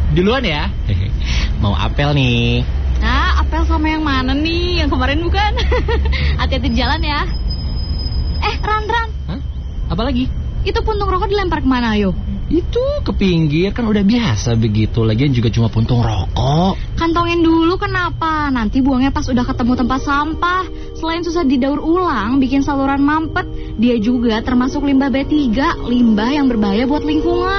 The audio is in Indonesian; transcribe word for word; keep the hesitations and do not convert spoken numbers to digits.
Duluan ya. Mau apel nih. Nah, apel sama yang mana nih? Yang kemarin bukan? Hati-hati di jalan ya. Eh, Ran, Ran. Hah? Apa lagi? Itu puntung rokok dilempar kemana, ayo? Itu ke pinggir, kan udah biasa begitu. Lagian juga cuma puntung rokok. Kantongin dulu, kenapa? Nanti buangnya pas udah ketemu tempat sampah. Selain susah didaur ulang, bikin saluran mampet, dia juga termasuk limbah B tiga, limbah yang berbahaya buat lingkungan.